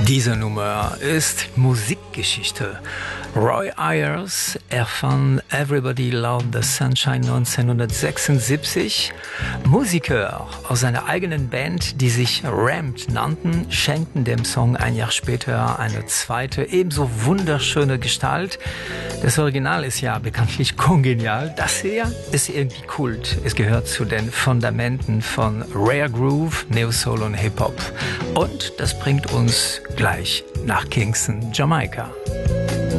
Diese Nummer ist Musikgeschichte. Roy Ayers erfand Everybody Loved the Sunshine 1976. Musiker aus seiner eigenen Band, die sich Rammed nannten, schenkten dem Song ein Jahr später eine zweite, ebenso wunderschöne Gestalt. Das Original ist ja bekanntlich kongenial. Das hier ist irgendwie Kult. Es gehört zu den Fundamenten von Rare Groove, Neo Soul und Hip-Hop. Und das bringt uns gleich nach Kingston, Jamaika.